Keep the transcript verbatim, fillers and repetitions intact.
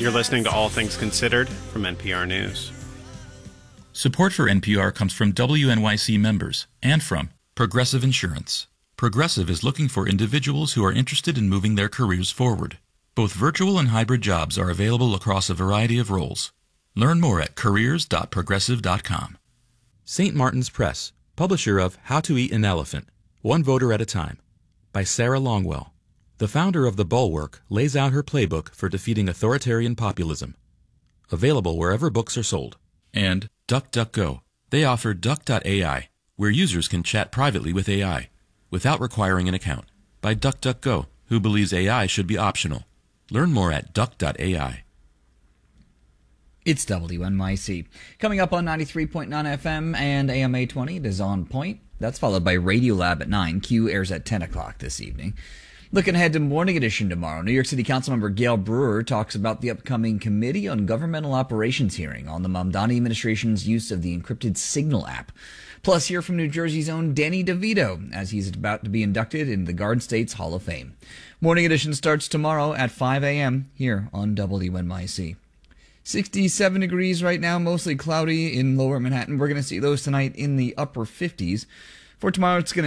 You're listening to All Things Considered from N P R News. Support for N P R comes from W N Y C members and from Progressive Insurance. Progressive is looking for individuals who are interested in moving their careers forward. Both virtual and hybrid jobs are available across a variety of roles. Learn more at careers dot progressive dot com. Saint Martin's Press, publisher of How to Eat an Elephant, One Voter at a Time, by Sarah Longwell. The founder of The Bulwark lays out her playbook for defeating authoritarian populism. Available wherever books are sold. And DuckDuckGo. They offer Duck dot A I, where users can chat privately with A I, without requiring an account, by DuckDuckGo, who believes A I should be optional. Learn more at Duck dot A I. It's W N Y C. Coming up on ninety-three point nine F M and A M eight twenty, it is On Point. That's followed by Radiolab at nine. Q airs at ten o'clock this evening. Looking ahead to Morning Edition tomorrow, New York City Councilmember Gail Brewer talks about the upcoming Committee on Governmental Operations hearing on the Mamdani administration's use of the encrypted Signal app. Plus, hear from New Jersey's own Danny DeVito as he's about to be inducted in the Garden State's Hall of Fame. Morning Edition starts tomorrow at five a.m. here on W N Y C. sixty-seven degrees right now, mostly cloudy in lower Manhattan. We're going to see those tonight in the upper fifties. For tomorrow, it's going to